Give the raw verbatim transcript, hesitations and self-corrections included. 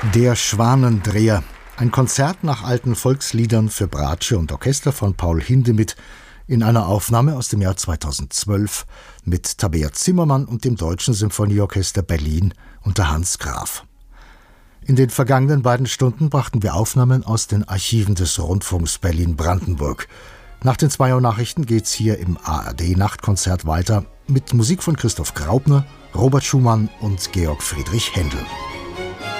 Der Schwanendreher, ein Konzert nach alten Volksliedern für Bratsche und Orchester von Paul Hindemith in einer Aufnahme aus dem Jahr zweitausendzwölf mit Tabea Zimmermann und dem Deutschen Symphonieorchester Berlin unter Hans Graf. In den vergangenen beiden Stunden brachten wir Aufnahmen aus den Archiven des Rundfunks Berlin-Brandenburg. Nach den zwei Uhr Nachrichten geht's hier im A R D-Nachtkonzert weiter mit Musik von Christoph Graupner, Robert Schumann und Georg Friedrich Händel.